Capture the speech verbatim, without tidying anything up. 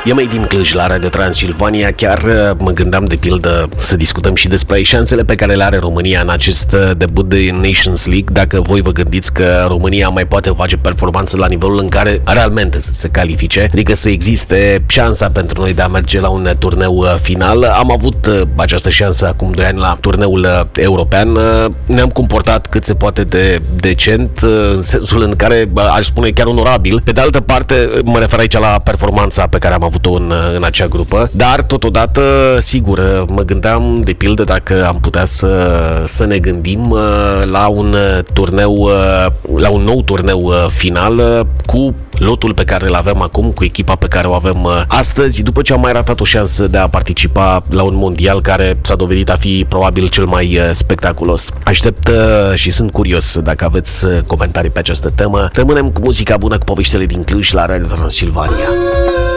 E mai din Cluj la Radio Transilvania. Chiar mă gândeam de pildă să discutăm și despre șansele pe care le are România în acest debut de Nations League. Dacă voi vă gândiți că România mai poate face performanță la nivelul în care realmente să se califice, adică să existe șansa pentru noi de a merge la un turneu final. Am avut această șansă acum doi ani la turneul european. Ne-am comportat cât se poate de decent, în sensul în care aș spune chiar onorabil. Pe de altă parte, mă refer aici la performanța pe care am avut-o în, în acea grupă, dar totodată, sigur, mă gândeam de pildă dacă am putea să, să ne gândim la un turneu, la un nou turneu final cu lotul pe care îl avem acum, cu echipa pe care o avem astăzi, după ce am mai ratat o șansă de a participa la un mondial care s-a dovedit a fi probabil cel mai spectaculos. Aștept și sunt curios dacă aveți comentarii pe această temă. Rămânem cu muzica bună, cu poveștile din Cluj la Radio Transilvania.